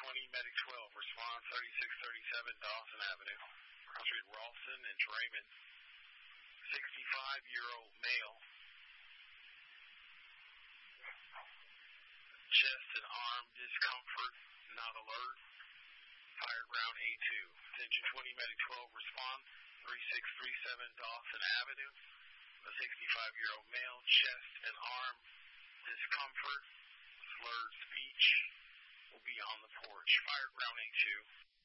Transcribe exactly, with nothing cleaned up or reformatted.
twenty, Medic twelve, respond thirty-six thirty-seven Dawson Avenue. Crossed Ralston and Draymond. sixty-five-year-old male. Chest and arm discomfort, not alert. Fired round A two. Attention twenty, Medic twelve, respond thirty-six thirty-seven Dawson Avenue. A sixty-five-year-old male, chest and arm discomfort, slurred speech, will be on the porch. Fired round A two.